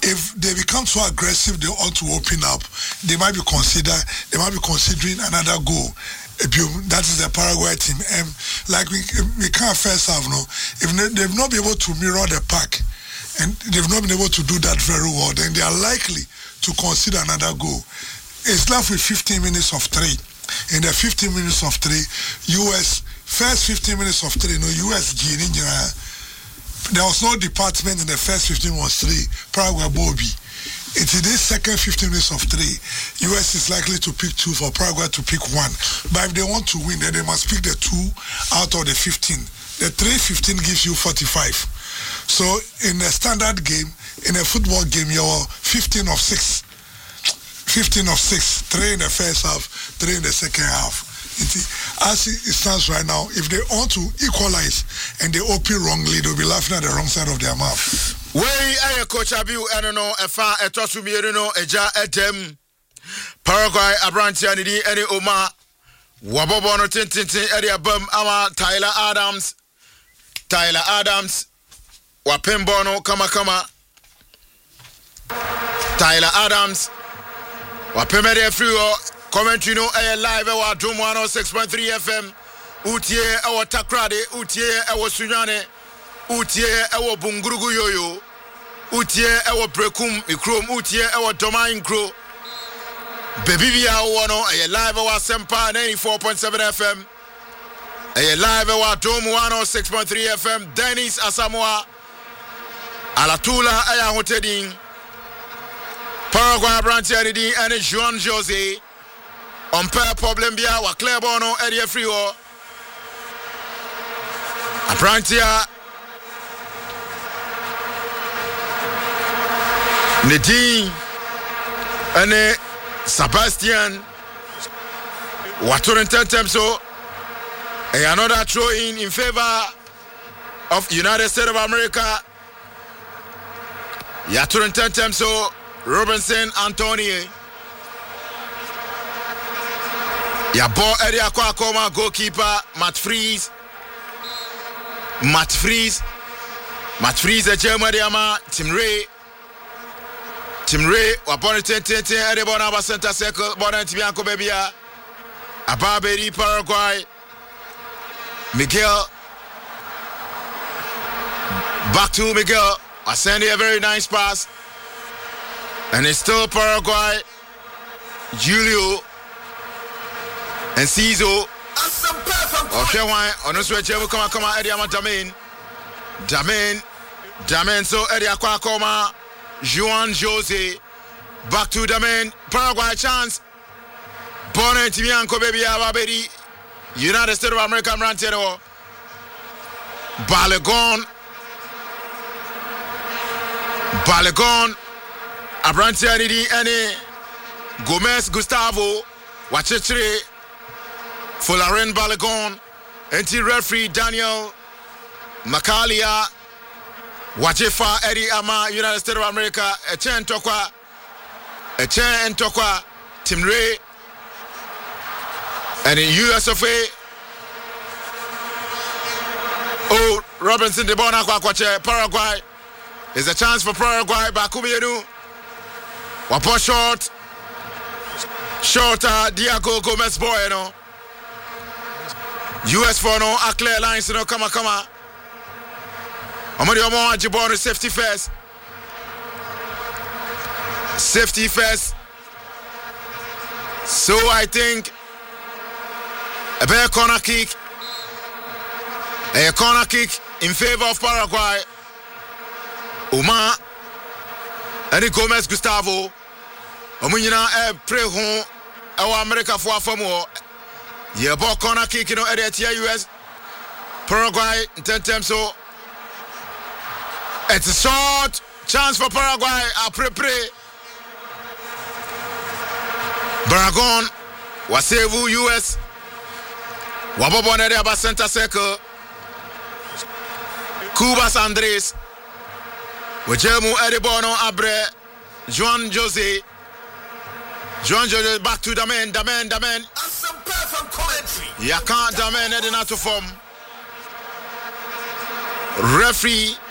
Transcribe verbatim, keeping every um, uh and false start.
if they become so aggressive, they ought to open up. They might be consider they might be considering another goal. That is the Paraguay team. Um, like we we can't first have no. If they, they've not been able to mirror the pack, and they've not been able to do that very well, then they are likely to consider another goal. It's left with fifteen minutes of three. In the fifteen minutes of three, U S first fifteen minutes of three, no U S G. There was no department in the first fifteen was three. Paraguay Bobby. It's in this second fifteen minutes of three. U S is likely to pick two for Paraguay to pick one. But if they want to win, then they must pick the two out of the fifteen. The three fifteen gives you forty-five. So in a standard game, in a football game, you're fifteen of six. fifteen of six. Three in the first half, three in the second half. As it stands right now, if they want to equalize and they open wrongly, they'll be laughing at the wrong side of their mouth. Way I coach Abu, I don't know, if I toss to me, you know, a jar at them. Paraguay, Abrantianity, Eddie Omar, Wabobono Tintin, Eddie Abum, Ama, Tyler Adams, Tyler Adams, Wapembono, Kama Kama, Tyler Adams, Wapemede Frio. Commentary no air live at Doom one oh six point three F M. Utie our Takrade, Utie our Sunyane, Utie our Bungurugu Yoyo, Utie our Brekum, Ikrum, Utie our Domain Crow. Bebibia Wano, a live at Sempa ninety-four point seven F M. A live at Doom one oh six point three F M. Dennis Asamoah, Alatula Aya Hotedin, Paraguay Brantianidi, and Juan Jose. On pair problem bia wa clear bono area free o Aprantia Nadine and Sebastian Waturen so another throw in in favor of United States of America. Yaturen so Robinson Anthony. Ya ball area kwa koma goalkeeper Matt Freeze. Matt Freeze. Matt Freeze a German ama Tim Ray. Tim Ray wa ball ten ten ten area ball na center circle ball na tibianko bebia. Ababeri Paraguay. Miguel. Back to Miguel. I send a very nice pass. And it's still Paraguay. Julio. And Cizo. Okay, why? On the switch, we come come Eddie Ama Damin. Damin. Damin, so Eddie Aqua Coma. Juan Jose. Back to Damin. Paraguay chance. Bonnet Tibianco baby Ababedi. United States of America Rantero. Balagon. Balagon. Abrantianidi Ene. Gomez Gustavo. Wachichiri. Fularen Balagon, anti-referee Daniel Macalia, Wajefa Eddie Ama, United States of America, Echen Tokwa, Echen Tokwa, Tim Ray, and in U S of A, oh, Robinson de Bona Kwakwache, Paraguay, is a chance for Paraguay, Bakubienu, Wapo short, shorter, Diago Gomez Bueno. U S for no a clear lines no come come. Amadi Omo Ajibon safety first. Safety first. So I think a bear corner kick. A corner kick in favor of Paraguay. Uma and Gomez Gustavo. Omunyina e pre ho e America for afamo. Yeah, ball corner kick, you know, at the U S. Paraguay, ten times so. It's a short chance for Paraguay. A pre pre. Baragon, Wasevu, U S. Wabobon area by center circle. Cubas Andres. Wajemu Edibono Abre. Juan Jose. Juan Jose back to the man, the man, the man. Ya can't the man heading out to form. Referee